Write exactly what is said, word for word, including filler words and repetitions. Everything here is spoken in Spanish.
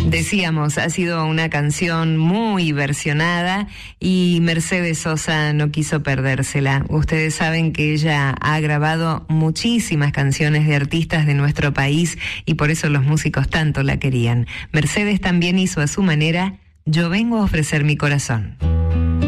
Decíamos, ha sido una canción muy versionada y Mercedes Sosa no quiso perdérsela. Ustedes saben que ella ha grabado muchísimas canciones de artistas de nuestro país y por eso los músicos tanto la querían. Mercedes también hizo a su manera Yo vengo a ofrecer mi corazón.